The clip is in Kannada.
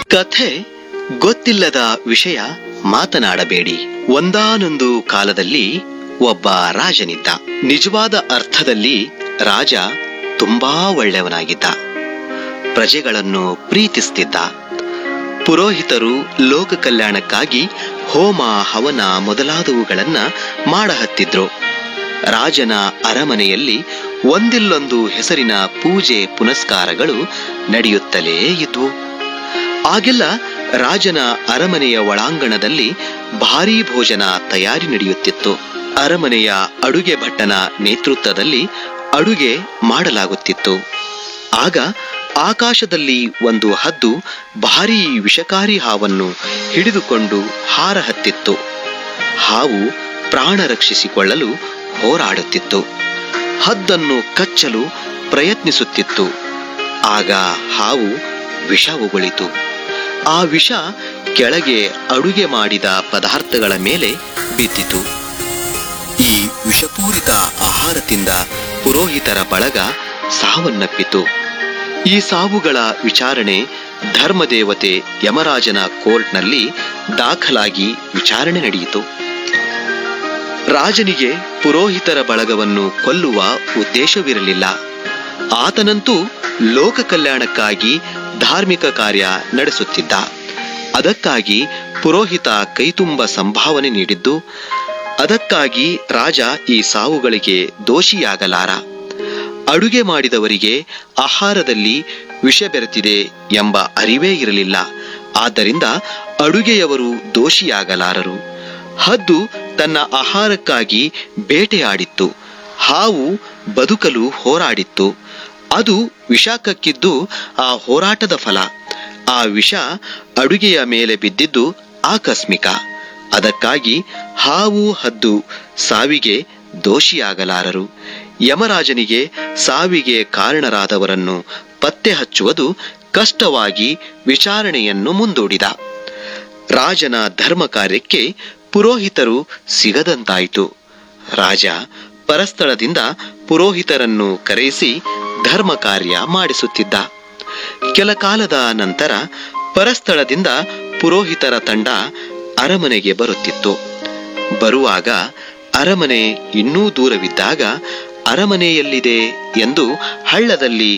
ಕಥೆ ಗೊತ್ತಿಲ್ಲದ ವಿಷಯ ಮಾತನಾಡಬೇಡಿ. ಒಂದಾನೊಂದು ಕಾಲದಲ್ಲಿ ಒಬ್ಬ ರಾಜನಿದ್ದ. ನಿಜವಾದ ಅರ್ಥದಲ್ಲಿ ರಾಜ ತುಂಬಾ ಒಳ್ಳೆಯವನಾಗಿದ್ದ. ಪ್ರಜೆಗಳನ್ನು ಪ್ರೀತಿಸ್ತಿದ್ದ. ಪುರೋಹಿತರು ಲೋಕ ಕಲ್ಯಾಣಕ್ಕಾಗಿ ಹೋಮ ಹವನ ಮೊದಲಾದವುಗಳನ್ನ ಮಾಡಹತ್ತಿದ್ರು. ರಾಜನ ಅರಮನೆಯಲ್ಲಿ ಒಂದಿಲ್ಲೊಂದು ಹೆಸರಿನ ಪೂಜೆ ಪುನಸ್ಕಾರಗಳು ನಡೆಯುತ್ತಲೇ ಇದ್ವು. ಆಗೆಲ್ಲ ರಾಜನ ಅರಮನೆಯ ಒಳಾಂಗಣದಲ್ಲಿ ಭಾರೀ ಭೋಜನ ತಯಾರಿ ನಡೆಯುತ್ತಿತ್ತು. ಅರಮನೆಯ ಅಡುಗೆ ಭಟ್ಟನ ನೇತೃತ್ವದಲ್ಲಿ ಅಡುಗೆ ಮಾಡಲಾಗುತ್ತಿತ್ತು. ಆಗ ಆಕಾಶದಲ್ಲಿ ಒಂದು ಹದ್ದು ಭಾರೀ ವಿಷಕಾರಿ ಹಾವನ್ನು ಹಿಡಿದುಕೊಂಡು ಹಾರಹತ್ತಿತ್ತು. ಹಾವು ಪ್ರಾಣ ರಕ್ಷಿಸಿಕೊಳ್ಳಲು ಹೋರಾಡುತ್ತಿತ್ತು. ಹದ್ದನ್ನು ಕಚ್ಚಲು ಪ್ರಯತ್ನಿಸುತ್ತಿತ್ತು. ಆಗ ಹಾವು ವಿಷ ಉಗುಳಿತು. ಆ ವಿಷ ಕೆಳಗೆ ಅಡುಗೆ ಮಾಡಿದ ಪದಾರ್ಥಗಳ ಮೇಲೆ ಬಿದ್ದಿತು. ಈ ವಿಷಪೂರಿತ ಆಹಾರ ತಿಂದ ಪುರೋಹಿತರ ಬಳಗ ಸಾವನ್ನಪ್ಪಿತು. ಈ ಸಾವುಗಳ ವಿಚಾರಣೆ ಧರ್ಮದೇವತೆ ಯಮರಾಜನ ಕೋರ್ಟ್ನಲ್ಲಿ ದಾಖಲಾಗಿ ವಿಚಾರಣೆ ನಡೆಯಿತು. ರಾಜನಿಗೆ ಪುರೋಹಿತರ ಬಳಗವನ್ನು ಕೊಲ್ಲುವ ಉದ್ದೇಶವಿರಲಿಲ್ಲ. ಆತನಂತೂ ಲೋಕ ಕಲ್ಯಾಣಕ್ಕಾಗಿ ಧಾರ್ಮಿಕ ಕಾರ್ಯ ನಡೆಸುತ್ತಿದ್ದ. ಅದಕ್ಕಾಗಿ ಪುರೋಹಿತ ಕೈತುಂಬ ಸಂಭಾವನೆ ನೀಡಿದ್ದು. ಅದಕ್ಕಾಗಿ ರಾಜ ಈ ಸಾವುಗಳಿಗೆ ದೋಷಿಯಾಗಲಾರ. ಅಡುಗೆ ಮಾಡಿದವರಿಗೆ ಆಹಾರದಲ್ಲಿ ವಿಷ ಬೆರೆತಿದೆ ಎಂಬ ಅರಿವೇ ಇರಲಿಲ್ಲ. ಆದ್ದರಿಂದ ಅಡುಗೆಯವರು ದೋಷಿಯಾಗಲಾರರು. ಹದ್ದು ತನ್ನ ಆಹಾರಕ್ಕಾಗಿ ಬೇಟೆಯಾಡಿತ್ತು. ಹಾವು ಬದುಕಲು ಹೋರಾಡಿತ್ತು. ಅದು ವಿಷ ಕಕ್ಕಿದ್ದು ಆ ಹೋರಾಟದ ಫಲ. ಆ ವಿಷ ಅಡುಗೆಯ ಮೇಲೆ ಬಿದ್ದಿದ್ದು ಆಕಸ್ಮಿಕ. ಅದಕ್ಕಾಗಿ ಹಾವು ಹದ್ದು ಸಾವಿಗೆ ದೋಷಿಯಾಗಲಾರರು. ಯಮರಾಜನಿಗೆ ಸಾವಿಗೆ ಕಾರಣರಾದವರನ್ನು ಪತ್ತೆ ಹಚ್ಚುವುದು ಕಷ್ಟವಾಗಿ ವಿಚಾರಣೆಯನ್ನು ಮುಂದೂಡಿದ. ರಾಜನ ಧರ್ಮ ಕಾರ್ಯಕ್ಕೆ ಪುರೋಹಿತರು ಸಿಗದಂತಾಯಿತು. ರಾಜ ಪರಸ್ಥಳದಿಂದ ಪುರೋಹಿತರನ್ನು ಕರೆಯಿಸಿ ಧರ್ಮ ಕಾರ್ಯ ಮಾಡಿಸುತ್ತಿದ್ದ. ಕೆಲ ಕಾಲದ ನಂತರ ಪರಸ್ಥಳದಿಂದ ಪುರೋಹಿತರ ತಂಡ ಅರಮನೆಗೆ ಬರುತ್ತಿತ್ತು. ಬರುವಾಗ ಅರಮನೆ ಇನ್ನೂ ದೂರವಿದ್ದಾಗ ಅರಮನೆಯಲ್ಲಿದೆ ಎಂದು ಹಳ್ಳದಲ್ಲಿ